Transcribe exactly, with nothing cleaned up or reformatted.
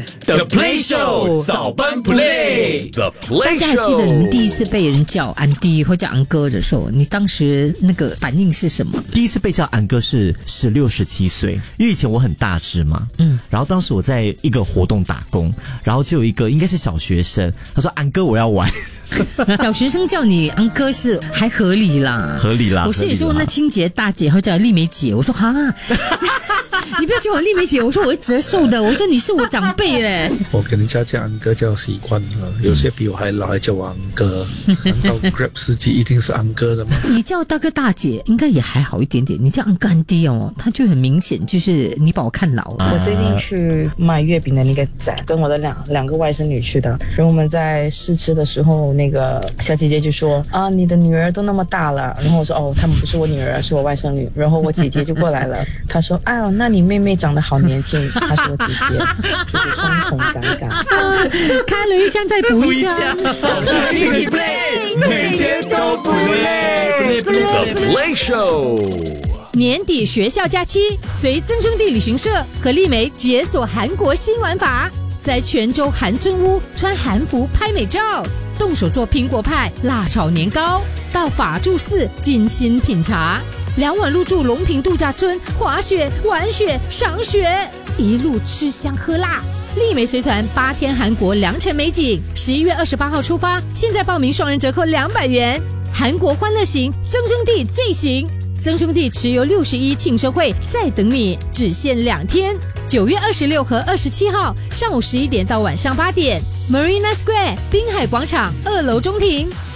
The Play Show 早班 Play The 大 Play 家还记得你 Show 们第一次被人叫安迪或叫安哥的时候，你当时那个反应是什么？ 第一次被叫安哥是十六、十七岁，因为以前我很大只嘛，嗯，然后当时我在一个活动打工，然后就有一个应该是小学生，他说安哥我要玩。 小学生叫你安哥是还合理啦， 合理啦我是也合理啦说那清洁大姐会叫丽梅姐，我说哈，你不要叫我丽梅姐，我说我会折寿的，我说你是我长辈嘞。 我跟人家叫安哥叫习惯了，有些比我还老还叫我安哥，难道 Grab 司机一定是安哥的吗？ 你叫大哥大姐应该也还好一点点，你叫安哥安迪哦，他就很明显就是你把我看老了。 我最近去卖月饼的那个展，跟我的两两个外甥女去的。然后我们在试吃的时候，那个小姐姐就说：“啊，你的女儿都那么大了。”然后我说：“哦，她们不是我女儿，是我外甥女。”然后我姐姐就过来了，她说：“啊，那你妹妹长得好年轻。”她是我姐姐，就是双重尴尬。 开了一枪再补一枪， 早上一起 play 每天都不累 The Play Show 年底学校假期，随增生地旅行社和丽梅解锁韩国新玩法，在泉州韩村屋穿韩服拍美照，动手做苹果派、辣炒年糕，到法住寺精心品茶，两晚入住龙坪度假村，滑雪、玩雪、赏雪，一路吃香喝辣。丽梅随团八天韩国良辰美景，十一月二十八号出发，现在报名双人折扣两百元。韩国欢乐行，增生地最行。增生地持有六十一庆生会在等你，只限两天，九月二十六和二十七号上午十一点到晚上八点 ，Marina Square 滨海广场二楼中庭。